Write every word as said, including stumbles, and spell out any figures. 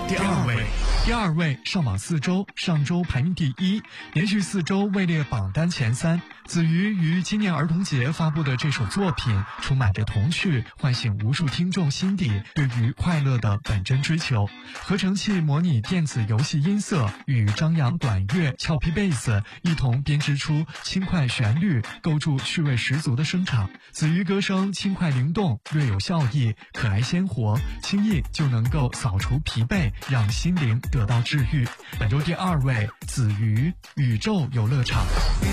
第二位。 第二位上榜四周，上周排名第一，连续四周位列榜单前三。子瑜于今年儿童节发布的这首作品，充满着童趣，唤醒无数听众心底对于快乐的本真追求。合成器模拟电子游戏音色，与张扬管乐、俏皮贝斯一同编织出轻快旋律，构筑趣味十足的声场。子瑜歌声轻快灵动，略有笑意，可爱鲜活，轻易就能够扫除疲惫，让心灵得到治愈。本周第二位，子瑜，宇宙游乐场。